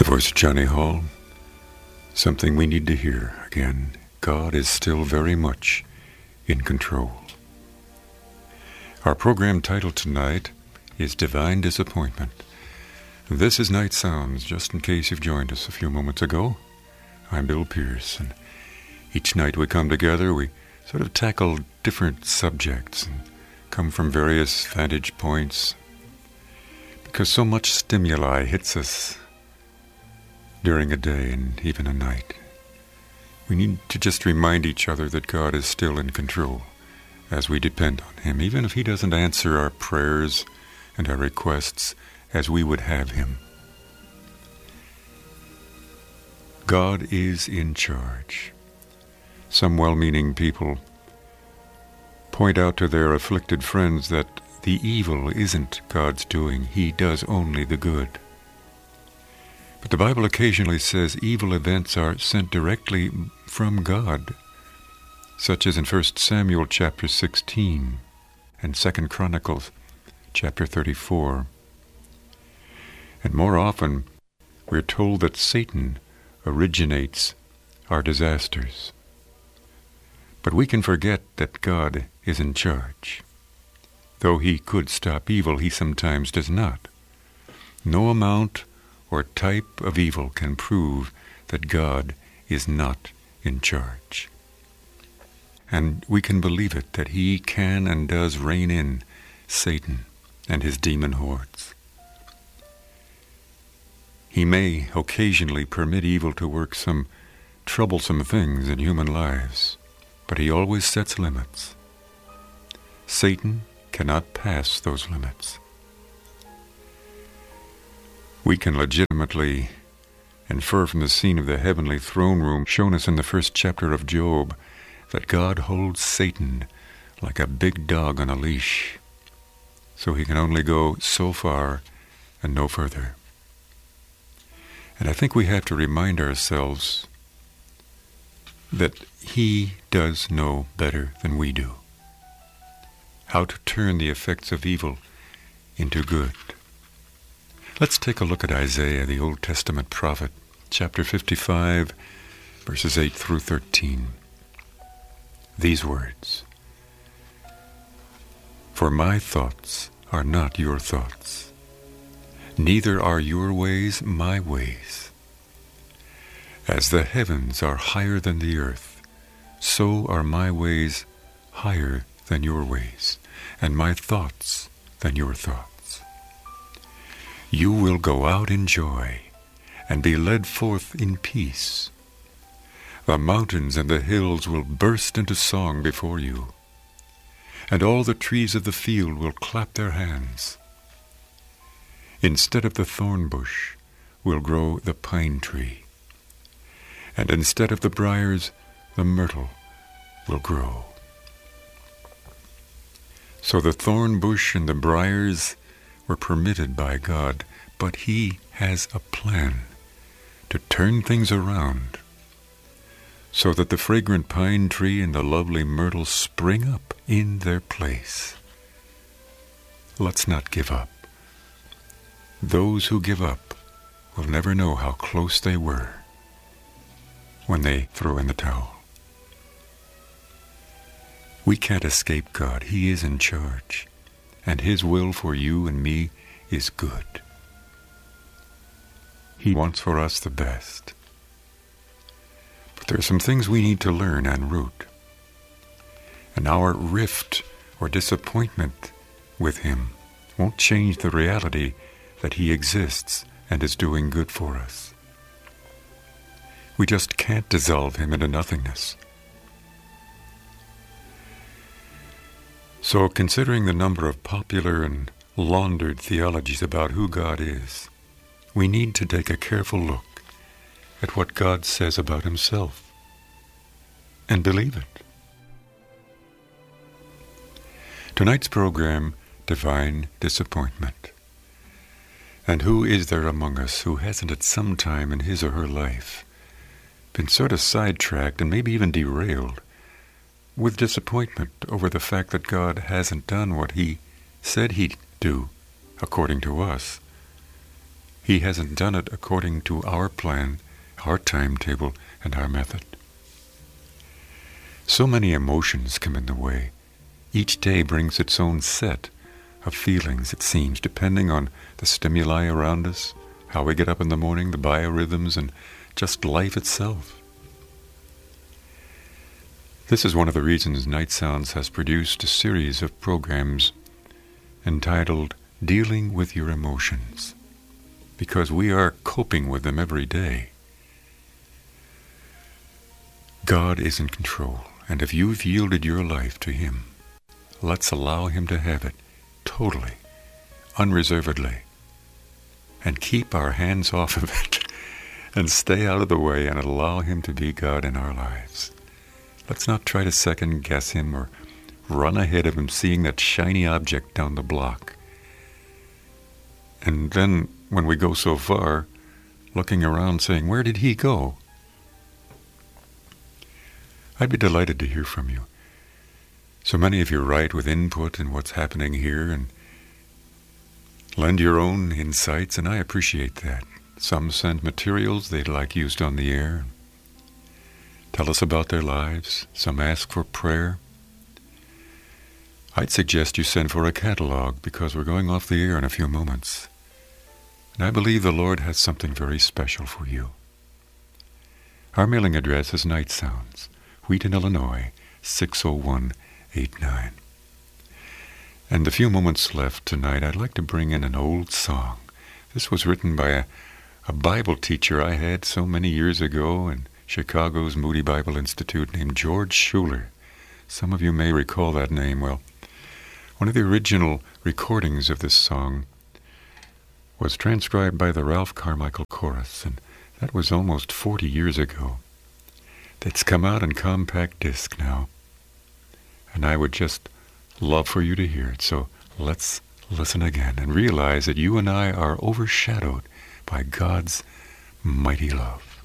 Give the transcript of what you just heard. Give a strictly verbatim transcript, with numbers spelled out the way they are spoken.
voice of Johnny Hall. Something we need to hear again. God is still very much in control. Our program title tonight is Divine Disappointment. This is Night Sounds, just in case you've joined us a few moments ago. I'm Bill Pierce, and each night we come together, we sort of tackle different subjects and come from various vantage points, because so much stimuli hits us during a day and even a night. We need to just remind each other that God is still in control as we depend on Him, even if He doesn't answer our prayers and our requests as we would have Him. God is in charge. Some well-meaning people point out to their afflicted friends that the evil isn't God's doing. He does only the good. But the Bible occasionally says evil events are sent directly from God, such as in First Samuel chapter sixteen and Second Chronicles chapter thirty-four. And more often, we're told that Satan originates our disasters. But we can forget that God is in charge. Though He could stop evil, He sometimes does not. No amount or type of evil can prove that God is not in charge. And we can believe it, that He can and does rein in Satan and his demon hordes. He may occasionally permit evil to work some troublesome things in human lives, but He always sets limits. Satan cannot pass those limits. We can legitimately infer from the scene of the heavenly throne room shown us in the first chapter of Job that God holds Satan like a big dog on a leash, so he can only go so far and no further. And I think we have to remind ourselves that He does know better than we do how to turn the effects of evil into good. Let's take a look at Isaiah, the Old Testament prophet, chapter fifty-five, verses eight through thirteen. These words: "For my thoughts are not your thoughts, neither are your ways my ways. As the heavens are higher than the earth, so are my ways higher than your ways, and my thoughts than your thoughts. You will go out in joy and be led forth in peace. The mountains and the hills will burst into song before you, and all the trees of the field will clap their hands. Instead of the thorn bush will grow the pine tree, and instead of the briars the myrtle will grow." So the thorn bush and the briars were permitted by God, but He has a plan to turn things around so that the fragrant pine tree and the lovely myrtle spring up in their place. Let's not give up. Those who give up will never know how close they were when they threw in the towel. We can't escape God. He is in charge, and His will for you and me is good. He wants for us the best. But there are some things we need to learn en route. And our rift or disappointment with Him won't change the reality that He exists and is doing good for us. We just can't dissolve Him into nothingness. So, considering the number of popular and laundered theologies about who God is, we need to take a careful look at what God says about Himself and believe it. Tonight's program, Divine Disappointment. And who is there among us who hasn't at some time in his or her life been sort of sidetracked and maybe even derailed with disappointment over the fact that God hasn't done what He said He'd do, according to us, He hasn't done it according to our plan, our timetable, and our method. So many emotions come in the way. Each day brings its own set of feelings, it seems, depending on the stimuli around us, how we get up in the morning, the biorhythms, and just life itself. This is one of the reasons Night Sounds has produced a series of programs entitled Dealing with Your Emotions, because we are coping with them every day. God is in control, and if you've yielded your life to Him, let's allow Him to have it totally, unreservedly, and keep our hands off of it and stay out of the way and allow Him to be God in our lives. Let's not try to second guess Him or run ahead of Him seeing that shiny object down the block. And then when we go so far, looking around saying, where did He go? I'd be delighted to hear from you. So many of you write with input in what's happening here and lend your own insights, and I appreciate that. Some send materials they'd like used on the air, tell us about their lives. Some ask for prayer. I'd suggest you send for a catalog, because we're going off the air in a few moments. And I believe the Lord has something very special for you. Our mailing address is Night Sounds, Wheaton, Illinois, six oh one eight nine. And the few moments left tonight, I'd like to bring in an old song. This was written by a, a Bible teacher I had so many years ago in Chicago's Moody Bible Institute named George Schuler. Some of you may recall that name. Well, one of the original recordings of this song was transcribed by the Ralph Carmichael Chorus, and that was almost forty years ago. It's come out in compact disc now, and I would just love for you to hear it. So let's listen again and realize that you and I are overshadowed by God's mighty love.